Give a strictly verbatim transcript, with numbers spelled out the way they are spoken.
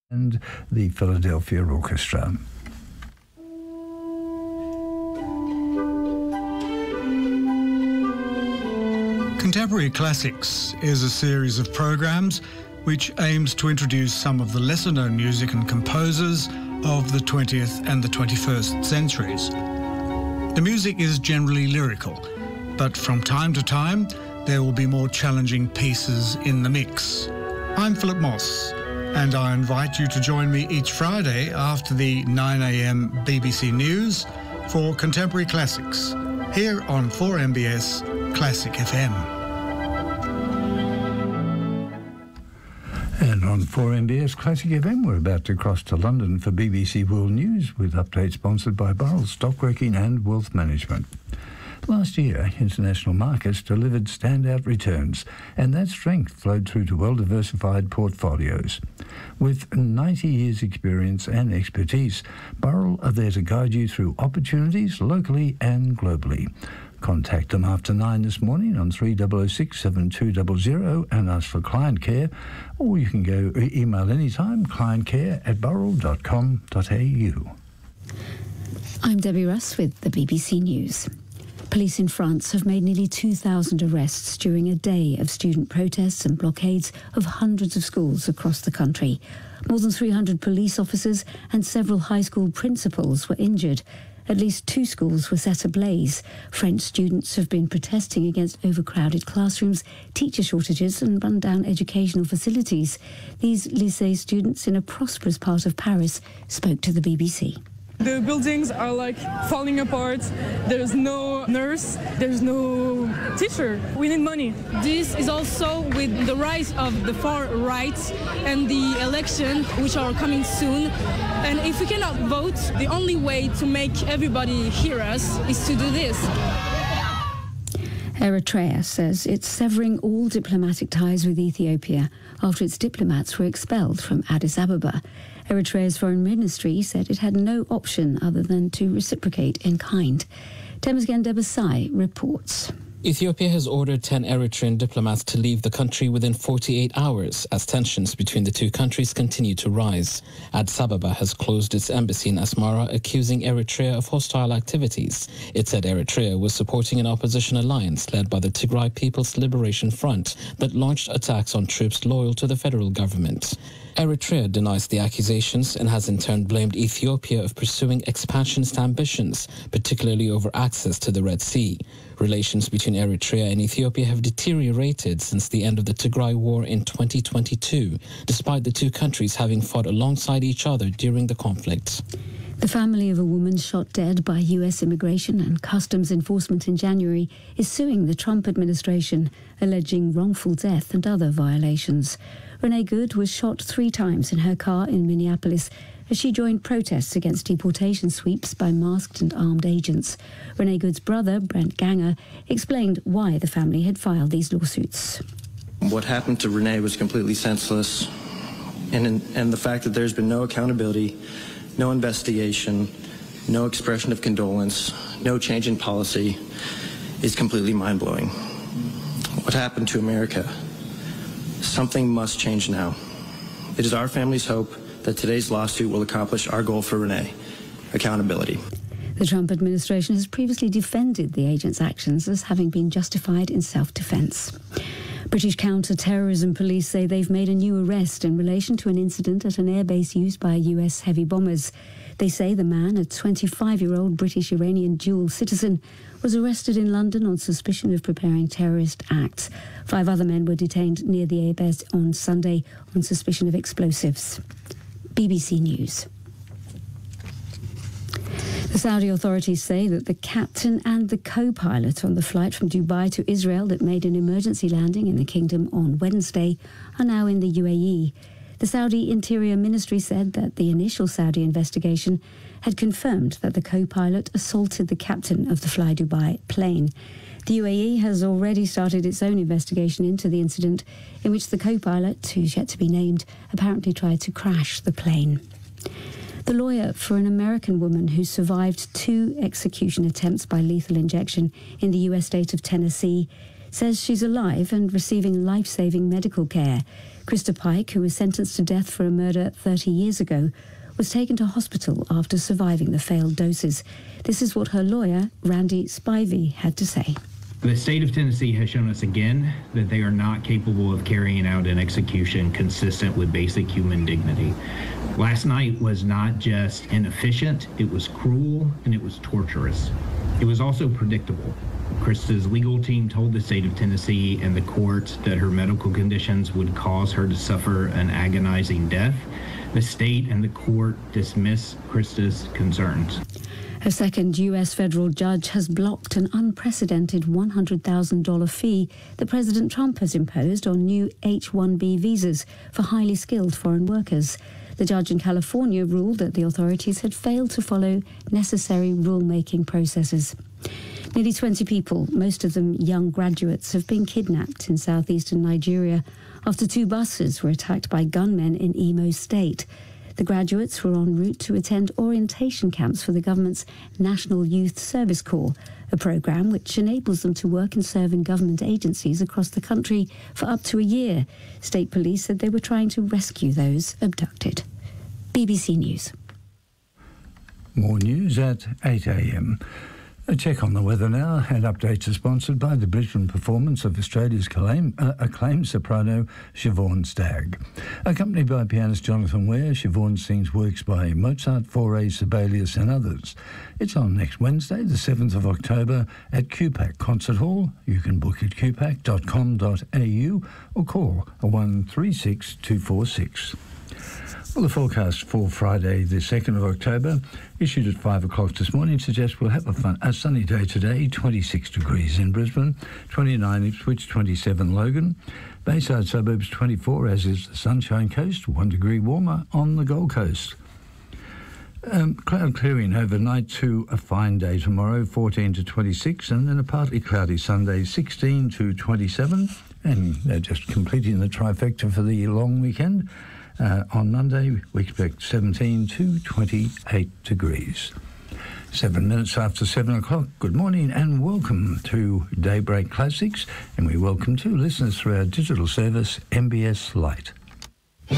and the Philadelphia Orchestra. Contemporary Classics is a series of programs which aims to introduce some of the lesser-known music and composers of the twentieth and the twenty-first centuries. The music is generally lyrical, but from time to time there will be more challenging pieces in the mix. I'm Philip Moss, and I invite you to join me each Friday after the nine a m B B C News for Contemporary Classics, here on four M B S Classic F M. And on four M B S Classic F M, we're about to cross to London for B B C World News, with updates sponsored by Burrell Stockbroking and Wealth Management. Last year, international markets delivered standout returns, and that strength flowed through to well-diversified portfolios. With ninety years' experience and expertise, Burrell are there to guide you through opportunities locally and globally. Contact them after nine this morning on three oh oh six, seven two zero zero and ask for client care, or you can go email anytime, clientcare at burrell dot com dot a u. I'm Debbie Russ with the B B C News. Police in France have made nearly two thousand arrests during a day of student protests and blockades of hundreds of schools across the country. More than three hundred police officers and several high school principals were injured. At least two schools were set ablaze. French students have been protesting against overcrowded classrooms, teacher shortages and run-down educational facilities. These lycée students in a prosperous part of Paris spoke to the B B C. The buildings are like falling apart. There's no nurse, there's no teacher. We need money. This is also with the rise of the far right and the election, which are coming soon. And if we cannot vote, the only way to make everybody hear us is to do this. Eritrea says it's severing all diplomatic ties with Ethiopia after its diplomats were expelled from Addis Ababa. Eritrea's foreign ministry said it had no option other than to reciprocate in kind. Temesgen Debasai reports. Ethiopia has ordered ten Eritrean diplomats to leave the country within forty-eight hours as tensions between the two countries continue to rise. Addis Ababa has closed its embassy in Asmara, accusing Eritrea of hostile activities. It said Eritrea was supporting an opposition alliance led by the Tigray People's Liberation Front that launched attacks on troops loyal to the federal government. Eritrea denies the accusations and has in turn blamed Ethiopia of pursuing expansionist ambitions, particularly over access to the Red Sea. Relations between Eritrea and Ethiopia have deteriorated since the end of the Tigray War in twenty twenty-two, despite the two countries having fought alongside each other during the conflict. The family of a woman shot dead by U S Immigration and Customs Enforcement in January is suing the Trump administration, alleging wrongful death and other violations. Renee Good was shot three times in her car in Minneapolis as she joined protests against deportation sweeps by masked and armed agents. Renee Good's brother, Brent Ganger, explained why the family had filed these lawsuits. What happened to Renee was completely senseless, and, and the fact that there's been no accountability, no investigation, no expression of condolence, no change in policy is completely mind-blowing. What happened to America? Something must change now. It is our family's hope that today's lawsuit will accomplish our goal for Renee, accountability. The Trump administration has previously defended the agent's actions as having been justified in self-defense. British counter-terrorism police say they've made a new arrest in relation to an incident at an airbase used by U S heavy bombers. They say the man, a twenty-five-year-old British-Iranian dual citizen, was arrested in London on suspicion of preparing terrorist acts. Five other men were detained near the airbase on Sunday on suspicion of explosives. B B C News. The Saudi authorities say that the captain and the co-pilot on the flight from Dubai to Israel that made an emergency landing in the kingdom on Wednesday are now in the U A E. The Saudi Interior Ministry said that the initial Saudi investigation had confirmed that the co-pilot assaulted the captain of the Fly Dubai plane. The U A E has already started its own investigation into the incident in which the co-pilot, who's yet to be named, apparently tried to crash the plane. The lawyer for an American woman who survived two execution attempts by lethal injection in the U S state of Tennessee says she's alive and receiving life-saving medical care. Krista Pike, who was sentenced to death for a murder thirty years ago, was taken to hospital after surviving the failed doses. This is what her lawyer, Randy Spivey, had to say. The state of Tennessee has shown us again that they are not capable of carrying out an execution consistent with basic human dignity. Last night was not just inefficient, it was cruel, and it was torturous. It was also predictable. Krista's legal team told the state of Tennessee and the court that her medical conditions would cause her to suffer an agonizing death. The state and the court dismissed Krista's concerns. A second U S federal judge has blocked an unprecedented one hundred thousand dollars fee that President Trump has imposed on new H one B visas for highly skilled foreign workers. The judge in California ruled that the authorities had failed to follow necessary rulemaking processes. Nearly twenty people, most of them young graduates, have been kidnapped in southeastern Nigeria after two buses were attacked by gunmen in Imo State. The graduates were en route to attend orientation camps for the government's National Youth Service Corps, a program which enables them to work and serve in government agencies across the country for up to a year. State police said they were trying to rescue those abducted. B B C News. More news at eight a m. A check on the weather now, and updates are sponsored by the Brisbane performance of Australia's acclaim, uh, acclaimed soprano Siobhan Stagg. Accompanied by pianist Jonathan Ware, Siobhan sings works by Mozart, Fauré, Sibelius and others. It's on next Wednesday, the seventh of October at Q PAC Concert Hall. You can book at q pac dot com dot a u or call one three six two four six. Well, the forecast for Friday, the second of October, issued at five o'clock this morning, suggests we'll have a, fun, a sunny day today, twenty-six degrees in Brisbane, twenty-nine Ipswich, twenty-seven Logan, Bayside suburbs twenty-four, as is the Sunshine Coast, one degree warmer on the Gold Coast. Um, cloud clearing overnight to a fine day tomorrow, fourteen to twenty-six, and then a partly cloudy Sunday, sixteen to twenty-seven, and they're just completing the trifecta for the long weekend. Uh, on Monday, we expect seventeen to twenty-eight degrees. Seven minutes after seven o'clock, good morning and welcome to Daybreak Classics, and we welcome two listeners through our digital service, M B S Lite.